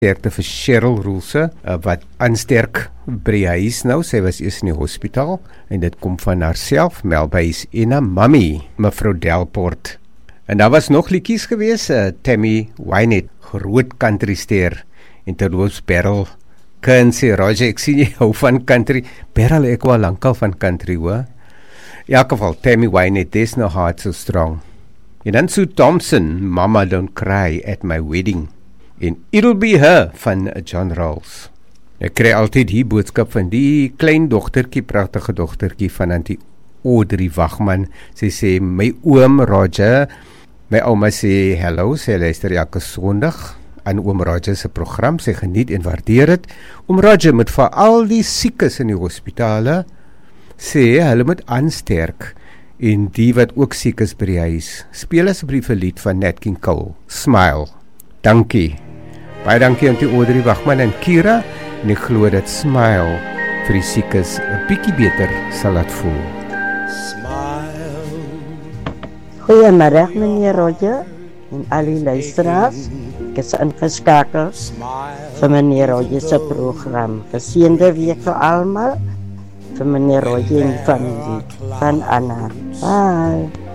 sterkte vir Cheryl Roelse, wat aansterk by die huis nou. Sy was eers in die hospitaal en dit kom van haarself, Melbys en haar mami, mevrou Delport. En daar was nog liedjies gewees, Tammy Wynette, groot country ster, en terloops Beryl Kinsey, Roger, ek sien jy hou van country. Beryl, ek wou lankal van country, hoor. In elk geval, Tammy Wynette, There's No Heart So Strong. En dan Sue Thompson, Mama Don't Cry at My Wedding. En It'll Be Her van John Rawls. Ek kry altyd die boodskap van die klein dogtertjie, pragtige dogtertjie van Auntie Audrey Wagman. Sy sê, my oom Roger, my ouma sê hello, sy luister elke Sondag aan oom Roger se program, sy geniet en waardeer het. Oom Roger moet vir al die siekes in die hospitale sê, hulle moet aansterk, en die wat ook siek is by die huis. Speel asseblief 'n lied van Nat King Cole, Smile. Dankie. Baie dankie aan die Audrey Wagman en Kira, en ek glo dat Smile vir die siekes 'n bietjie beter sal laat voel. Goeiemiddag meneer Roger en al die luisteraars. Ek is ingeskakel vir meneer Roger se program. Geseënde week vir almal, vir meneer Roger en familie van Anna. Bye.